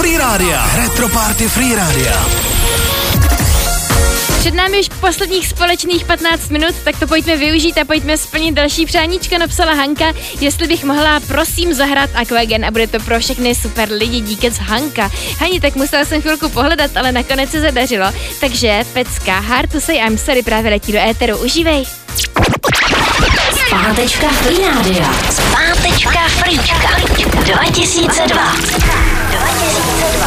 Free Rádia. Retro Party Free Rádia. Před námi už posledních společných 15 minut, tak to pojďme využít a pojďme splnit další přáníčka, napsala Hanka, jestli bych mohla prosím zahrát Aquagen a bude to pro všechny super lidi, díkec Hanka. Hani, tak musela jsem chvilku pohledat, ale nakonec se zadařilo, takže pecka Hard to Say I'm Sorry právě letí do éteru, užívej. Zpátečka Free Rádia. Zpátečka Freečka 2002.